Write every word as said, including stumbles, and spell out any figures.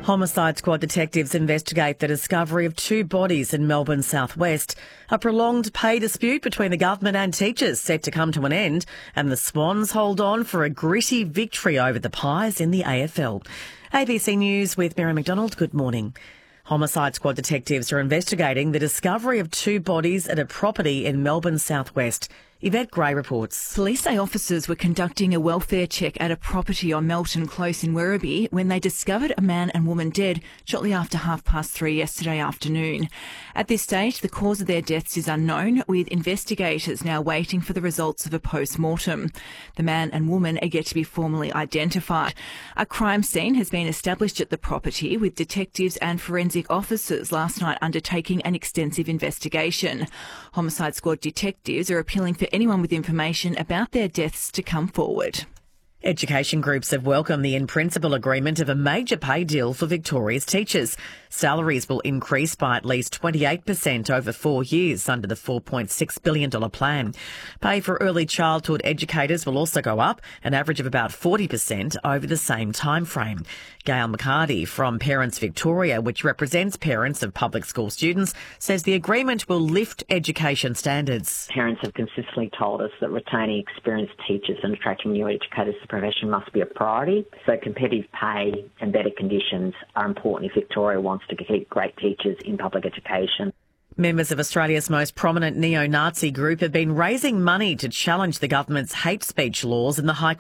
Homicide Squad detectives investigate the discovery of two bodies in Melbourne's southwest. A prolonged pay dispute between the government and teachers set to come to an end, and the Swans hold on for a gritty victory over the Pies in the A F L. A B C News with Mary McDonald. Good morning. Homicide Squad detectives are investigating the discovery of two bodies at a property in Melbourne's southwest. Yvette Gray reports. Police say officers were conducting a welfare check at a property on Melton Close in Werribee when they discovered a man and woman dead shortly after half past three yesterday afternoon. At this stage, the cause of their deaths is unknown, with investigators now waiting for the results of a post-mortem. The man and woman are yet to be formally identified. A crime scene has been established at the property, with detectives and forensic officers last night undertaking an extensive investigation. Homicide Squad detectives are appealing for anyone with information about their deaths to come forward. Education groups have welcomed the in-principle agreement of a major pay deal for Victoria's teachers. Salaries will increase by at least twenty-eight percent over four years under the four point six billion dollars plan. Pay for early childhood educators will also go up, an average of about forty percent over the same time frame. Gail McCarty from Parents Victoria, which represents parents of public school students, says the agreement will lift education standards. Parents have consistently told us that retaining experienced teachers and attracting new educators to the profession must be a priority. So competitive pay and better conditions are important if Victoria wants to keep great teachers in public education. Members of Australia's most prominent neo-Nazi group have been raising money to challenge the government's hate speech laws in the High